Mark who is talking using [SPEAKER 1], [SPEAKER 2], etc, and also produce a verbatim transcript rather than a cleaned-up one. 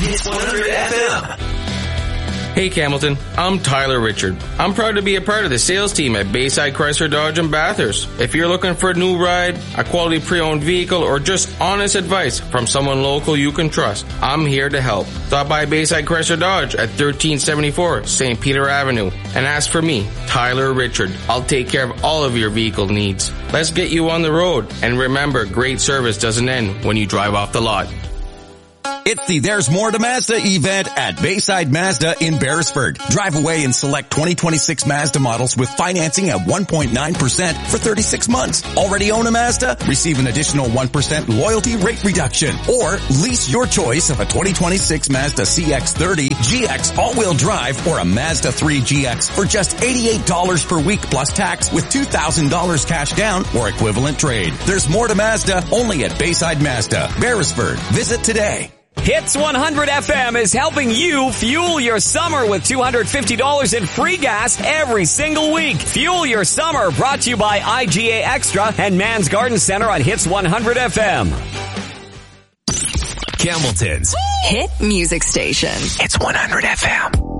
[SPEAKER 1] Hits one hundred F M.
[SPEAKER 2] Hey Campbellton, I'm Tyler Richard. I'm proud to be a part of the sales team at Bayside Chrysler Dodge in Bathurst. If you're looking for a new ride, a quality pre-owned vehicle, or just honest advice from someone local you can trust, I'm here to help. Stop by Bayside Chrysler Dodge at thirteen seventy-four Saint Peter Avenue and ask for me, Tyler Richard. I'll take care of all of your vehicle needs. Let's get you on the road. And remember, great service doesn't end when you drive off the lot.
[SPEAKER 3] It's the There's More to Mazda event at Bayside Mazda in Beresford. Drive away and select twenty twenty-six Mazda models with financing at one point nine percent for thirty-six months. Already own a Mazda? Receive an additional one percent loyalty rate reduction. Or lease your choice of a twenty twenty-six Mazda C X thirty, G X all-wheel drive, or a Mazda three G X for just eighty-eight dollars per week plus tax with two thousand dollars cash down or equivalent trade. There's more to Mazda only at Bayside Mazda, Beresford. Visit today.
[SPEAKER 4] Hits one hundred F M is helping you fuel your summer with two hundred fifty dollars in free gas every single week. Fuel your summer, brought to you by I G A Extra and Man's Garden Center on Hits one hundred F M.
[SPEAKER 1] Campbellton's
[SPEAKER 5] hit music station.
[SPEAKER 1] Hits one hundred F M.